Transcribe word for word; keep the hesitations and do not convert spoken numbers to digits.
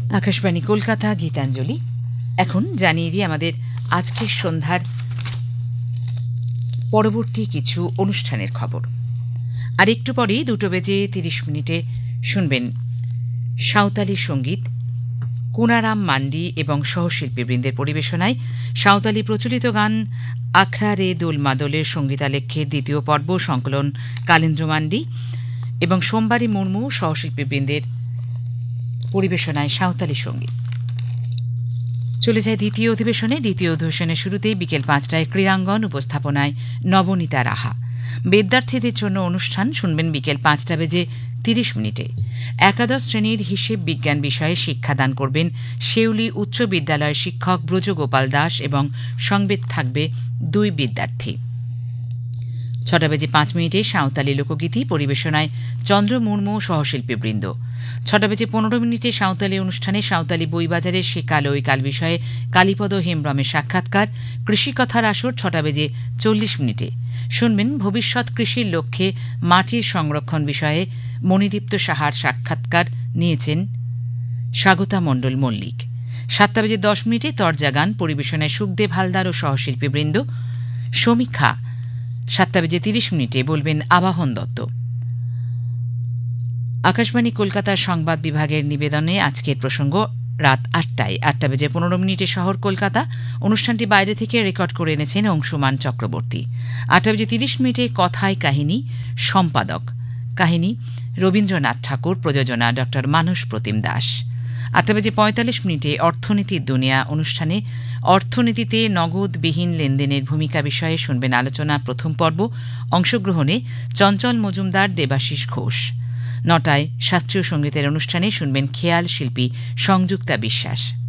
আকাশবাণী কলকাতা, গীতাঞ্জলি। এখন জানিয়ে দিই আমাদের আজকের সন্ধ্যার পরবর্তী কিছু অনুষ্ঠানের খবর। আর একটু পরেই দুটো বেজে তিরিশ মিনিটে শুনবেন সাঁওতালি সঙ্গীত। কুনারাম মান্ডি এবং সহশিল্পীবৃন্দের পরিবেশনায় সাঁওতালি প্রচলিত গান আখড়া রে দোল মাদলের সঙ্গীতালেখ্যের দ্বিতীয় পর্ব সংকলন কালেন্দ্র মান্ডি এবং সোমবারী মুর্মু সহশিল্পীবৃন্দের পরিবেশনায় সাঁওতালি সঙ্গীত। চলে যায় দ্বিতীয় অধিবেশনে। দ্বিতীয় অধিবেশনের শুরুতেই বিকেল পাঁচটায় ক্রীড়াঙ্গন উপস্থাপনায় নবনীতা রাহা। বিদ্যার্থীদের জন্য অনুষ্ঠান শুনবেন বিকেল পাঁচটা বেজে তিরিশ মিনিটে। একাদশ শ্রেণীর হিসেব বিজ্ঞান বিষয়ে শিক্ষাদান করবেন শেউলি উচ্চ বিদ্যালয়ের শিক্ষক ব্রজগোপাল দাস এবং সঙ্গে থাকবে দুই বিদ্যার্থী। ছটা বেজে পাঁচ মিনিটে সাঁওতালি লোকগীতি পরিবেশনায় চন্দ্র মুর্মু সহশিল্পীবৃন্দ। ছটা বেজে পনেরো মিনিটে সাঁওতালি অনুষ্ঠানে সাঁওতালি বইবাজারের সে কাল ওই কাল বিষয়ে কালীপদ হেমব্রমের সাক্ষাৎকার। কৃষিকথার আসর ছটা বেজে চল্লিশ মিনিটে শুনবেন ভবিষ্যৎ কৃষির লক্ষ্যে মাটির সংরক্ষণ বিষয়ে মণিদীপ্ত সাহার সাক্ষাৎকার নিয়েছেন স্বাগতা মণ্ডল মল্লিক। সাতটা বেজে দশ মিনিটে তরজা গান পরিবেশনায় সুখদেব হালদার ও সহশিল্পীবৃন্দ। সমীক্ষা সাতটা বেজে তিরিশ মিনিটে বলবেন আবাহন দত্ত। আকাশবাণী কলকাতার সংবাদ বিভাগের নিবেদনে আজকের প্রসঙ্গ রাত আটটায়। আটটা বেজে পনেরো মিনিটে শহর কলকাতা অনুষ্ঠানটি বাইরে থেকে রেকর্ড করে এনেছেন অংশুমান চক্রবর্তী। আটটা বেজে তিরিশ মিনিটে কথায় কাহিনী সম্পাদক কাহিনী রবীন্দ্রনাথ ঠাকুর, প্রযোজনা ড মানস প্রতিম দাস। আটটা বেজে পঁয়তাল্লিশ মিনিটে অর্থনীতির দুনিয়া অনুষ্ঠানে অর্থনীতিতে নগদবিহীন লেনদেনের ভূমিকা বিষয়ে শুনবেন আলোচনা প্রথম পর্ব। অংশগ্রহণে চঞ্চল মজুমদার, দেবাশিস ঘোষ। নটায় শাস্ত্রীয় সঙ্গীতের অনুষ্ঠানে শুনবেন খেয়াল শিল্পী সংযুক্তা বিশ্বাস।